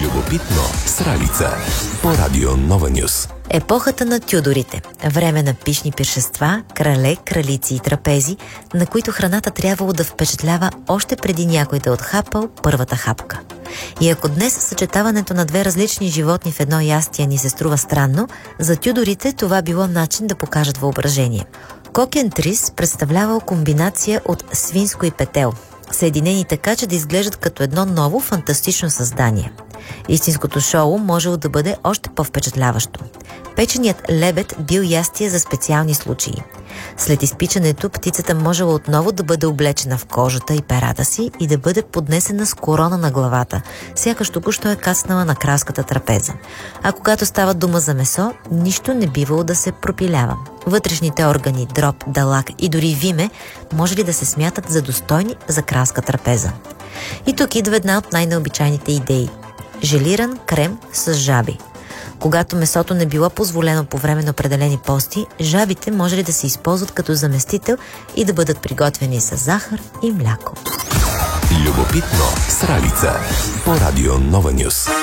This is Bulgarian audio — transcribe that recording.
Любопитно с Ралица по Радио Нова Нюс. Епохата на Тюдорите. Време на пищни пиршества, крале, кралици и трапези, на които храната трябвало да впечатлява още преди някой да отхапал първата хапка. И ако днес съчетаването на две различни животни в едно ястие ни се струва странно, за Тюдорите това било начин да покажат въображение. Кокентрис представлявал комбинация от свинско и петел, съединени така, че да изглеждат като едно ново фантастично създание. Истинското шоу можело да бъде още по-впечатляващо. Печеният лебед бил ястие за специални случаи. След изпичането птицата можела отново да бъде облечена в кожата и перата си и да бъде поднесена с корона на главата, сякаш току-що е кацнала на кралската трапеза. А когато става дума за месо, нищо не бивало да се пропилява. Вътрешните органи, дроб, далак и дори виме може ли да се смятат за достойни за кралска трапеза. И тук идва една от най-необичайните идеи – желиран крем с жаби. Когато месото не било позволено по време на определени пости, жабите може ли да се използват като заместител и да бъдат приготвени с захар и мляко. Любопитно с Ралица по Радио Нова Нюс.